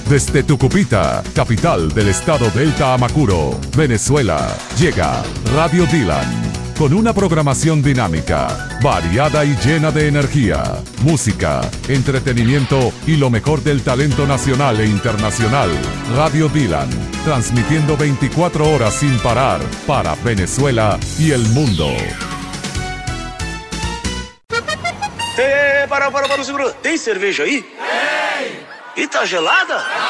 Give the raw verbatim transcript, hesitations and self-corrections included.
Desde Tucupita, capital del estado Delta Amacuro, Venezuela, llega Radio Dylan. Con una programación dinámica, variada y llena de energía, música, entretenimiento y lo mejor del talento nacional e internacional. Radio Dylan, transmitiendo veinticuatro horas sin parar para Venezuela y el mundo. É, para, para, para, segura. Tem cerveja aí? Tem! E tá gelada?